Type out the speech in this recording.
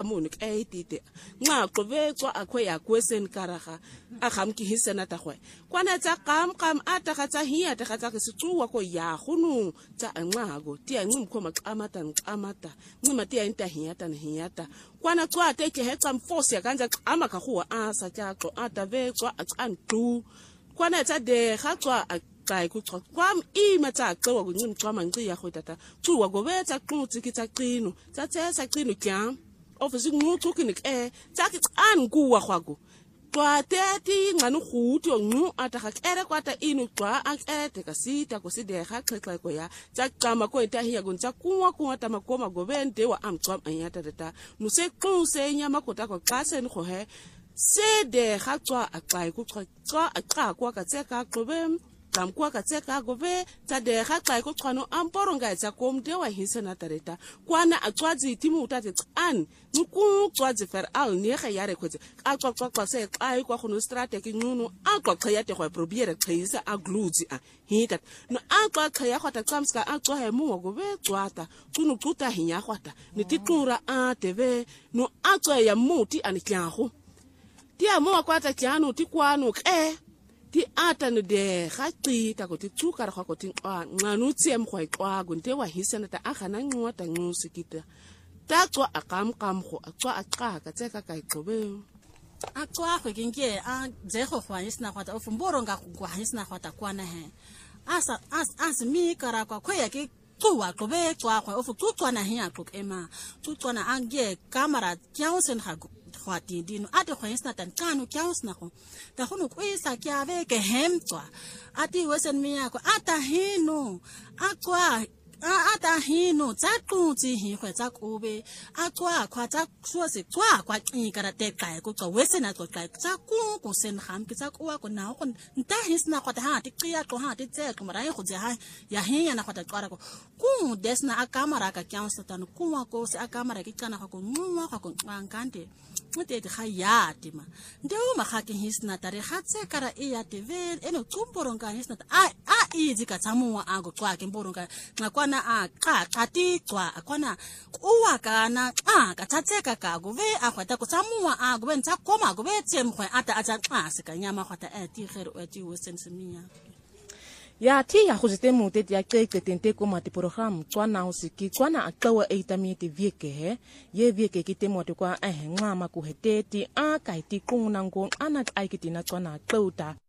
amunik tite nga qobe tswa akwe ya kwesen karaga a gamki hisena tagwe kwana tsa kam ata ga tsa hiya ta ga tsa ke setsuwa ko ya gunu tsa anqago ti anqumkho maqamata ncima ti yinta hiyata kwana tswa te ke hetsa mfosi ya kanja ama ka go asa tja xo ata ve tswa anqu kwana tsa de ga tswa kai ku kwam matsa xewa ku ncimcwa manci ya go tata tsuwa go ve tsa qutsi ki tsa qino tsa tsesa qino kya ofisi nguthu kini tsa ki kuwa gwago twa teti ngani khuti ngu ata ga kere kwata inu twa akete ka sita ko side ga xexxa ko ya tsa qama ko ita hiya go tsa kuwa ta makoma go bente wa amtswa anyata tata no se quse nyama ko ta ko xase ni go he se de ga tswa aqai ku tswa aqa kwa ka tseka qobe kamkwa ka tseka go be tsa de ga xai ko xano amporo nga tsa komde wa hisena tareta kwana atswazi timu utate tsan nku tswazi fer al ne ga yare khotse a tswa se xai kwa gono strategy nunu a xwa ya te go probiere xisa a gluzi a hita no a xwa ya khota tsamska a tswa he mu go be tswata tunu tuta hinya khota ni titura a teve no a tswa ya muti ani kyago ti a mo kwata kyano ti kwano ti ata no de ga qita go ti tsuka re go ti nganu tsiem go iqwa go nte wa hisana ta agana nqwata nqusikita ta tswa aqam go atswa aqa ka tseka ka iqobe atswa go kinke a dzego go hisna go ta ofumboro nga go hisna go ta kwana he asa mi kara kwa khoya ke tsuwa qobe tswa go ofu tsutswana he a qokema tsutswana ange kamera kyausen ga khwati dino ate khoyisna tankano kyausna go ta go no kwisa kyabe ke hemtswa ati wesen miyako ata hino akwa ata hino tsa qutsi hi khwetsa kobe akwa khwatsa swose tswa kwa qikara te kai ko wesena ko kai tsa ku sen ham ke tsa kwa ko na go nta hisna khwata ha ti qiya ko ha ti tse ko mara go ha ya hinya na khwata qara ko ku desna akamara ka kyausna tan kuwa ko se akamara ke kana go nwa go nkante mute ga ya tima ndeo magake hisna tare gatse kara e ya tv eno tsumporonga hisna a izi ka tsamuwa ago kwa ke mporonga ngakwana a xa ti tswa akwana kuwa kana ka tsatseka ka go ve a gwata ko tsamuwa ago ben tsa koma go be tsemgwe ata a tsa xa ka nyama gwata ti gere o ti wesen semiya ya ti ya go zete mote ya tente ko mati program tswana o siki tswana a tlawa e tamite vieke he ye vieke ke temote kwa nqama ku heteti a ka ti quna ngo ana ai ke tina tswana tlauta